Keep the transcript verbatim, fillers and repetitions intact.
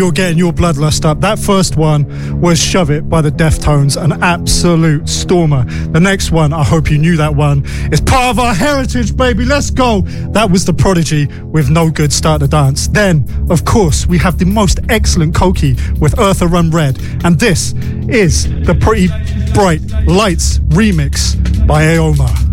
You're getting your bloodlust up. That first one was Shove It by the Deftones, an absolute stormer. The next one, I hope you knew that one, is part of our heritage, baby. Let's go. That was The Prodigy with No Good Start the Dance. Then, of course, we have the most excellent Koki with Eartha Run Red. And this is the Pretty Bright Lights remix by Aoma.